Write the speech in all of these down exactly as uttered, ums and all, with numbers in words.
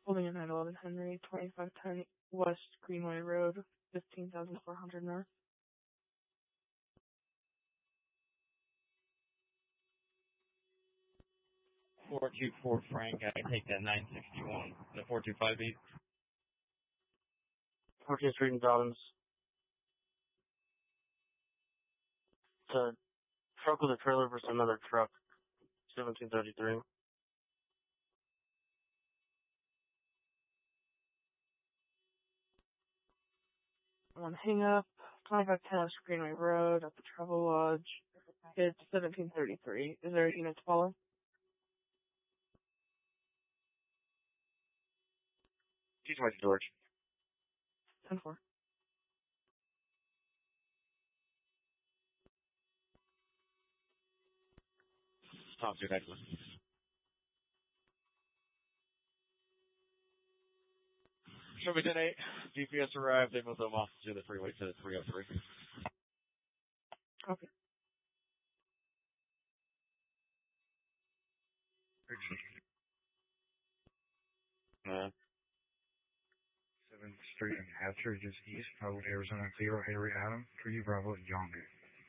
Holding in at eleven Henry, twenty-five ten West Greenway Road, fifteen thousand four hundred North. four two four Frank, I can take that nine sixty-one. The four two five eight. fourteenth Street in Dobbins. It's a truck with a trailer versus another truck. seventeen thirty-three. One hang up, twenty-five ten West Greenway Road at the Travel Lodge. It's seventeen thirty-three. Is there a unit to follow? Two twenty George. ten four. Stop to Edwin. Show me ten eight. G P S arrived. They moved them off to the freeway to the three oh three. Okay. Uh, seventh Street and Hatcher, just east, Hollywood, Arizona, zero, Harry Adam, three Bravo, Young.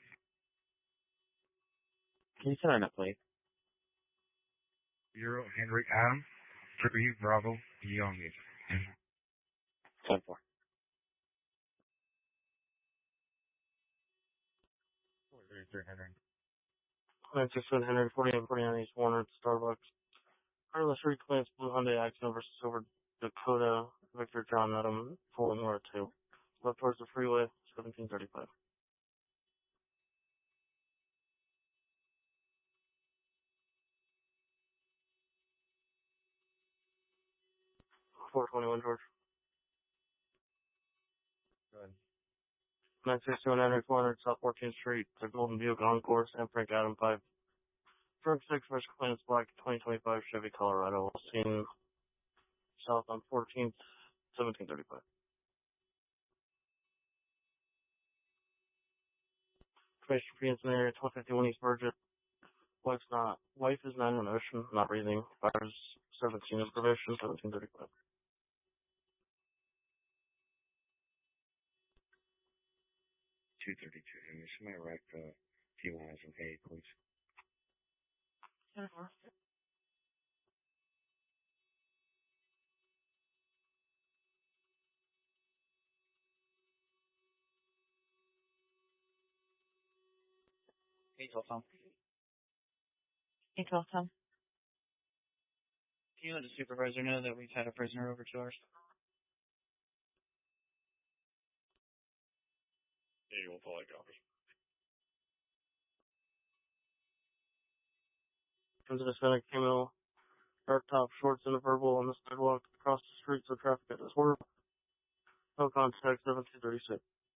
Can you sit on that plate? Zero, Henry Adam, three Bravo, Young. ten four. four thirty-three Henry. nine sixty-one Henry, forty-eight forty-nine East Warner, Starbucks. Carla Street claims Blue Hyundai Accent versus Silver Dakota, Victor John Adam, four North two. Left towards the freeway, seventeen thirty-five. four twenty-one George. Go ahead. nine sixty-one Henry, four hundred South fourteenth Street, the Golden Buick Encore, and Frank Adam five. Truck six, first claims black, twenty twenty-five Chevy Colorado, seen south on fourteenth, seventeen thirty-five. Information for in area, twelve fifty-one East Burgess. Wife's not, wife is nine one Ocean, not breathing. Fires seventeen in provision, seventeen thirty-five. two thirty-two Henry, somebody write the T one as an A, please. ten four. eight twelve Tom. eight twelve Tom. Can you let the supervisor know that we've had a prisoner over two hours? Yeah, you won't pull that copy. Comes to the Hispanic female, dark top, shorts, and a verbal on the sidewalk across the street so traffic at this work. No contact, seventeen thirty-six.